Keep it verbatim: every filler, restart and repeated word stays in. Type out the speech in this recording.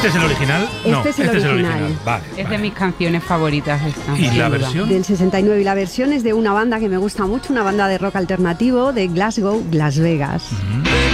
¿Este es el original? Este no, es el este original. es el original. Vale, Es vale. de mis canciones favoritas esta. ¿Y sin la duda. versión? Del sesenta y nueve, y la versión es de una banda que me gusta mucho, una banda de rock alternativo de Glasgow, Las Vegas. Mm.